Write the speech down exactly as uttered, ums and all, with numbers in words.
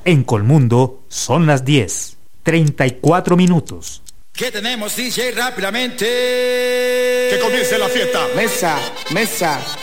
En Colmundo son las diez, treinta y cuatro minutos. ¿Qué tenemos, D J? Rápidamente. Que comience la fiesta. Mesa, mesa.